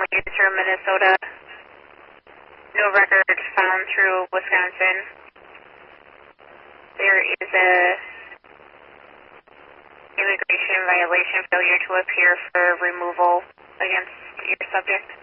You're through Minnesota. No record found through Wisconsin. There is a immigration violation, failure to appear for removal against your subject.